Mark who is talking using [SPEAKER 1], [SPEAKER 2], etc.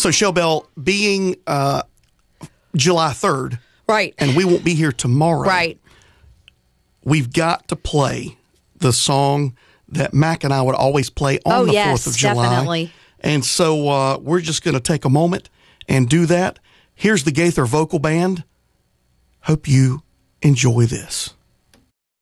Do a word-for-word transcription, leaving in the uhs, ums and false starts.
[SPEAKER 1] So, Showbell, being uh, July third,
[SPEAKER 2] right,
[SPEAKER 1] and we won't be here tomorrow,
[SPEAKER 2] right,
[SPEAKER 1] we've got to play the song that Mac and I would always play on
[SPEAKER 2] oh,
[SPEAKER 1] the
[SPEAKER 2] yes,
[SPEAKER 1] fourth of July.
[SPEAKER 2] Definitely.
[SPEAKER 1] And so uh, we're just going to take a moment and do that. Here's the Gaither Vocal Band. Hope you enjoy this.